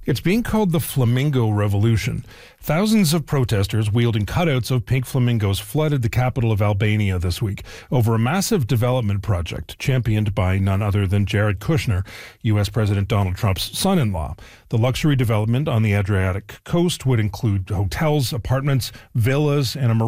It's being called the Flamingo Revolution. Thousands of protesters wielding cutouts of pink flamingos flooded the capital of Albania this week over a massive development project championed by none other than Jared Kushner, U.S. President Donald Trump's son-in-law. The luxury development on the Adriatic coast would include hotels, apartments, villas, and a